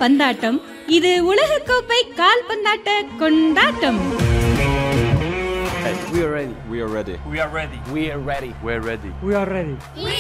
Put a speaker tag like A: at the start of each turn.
A: பந்தாட்டம். இது உலகக்கோப்பை கால்பந்தாட்ட கொண்டாட்டம்.
B: We are ready.
C: We are ready.
B: We are ready.
D: We are ready.
C: We're ready.
B: We are ready.
E: We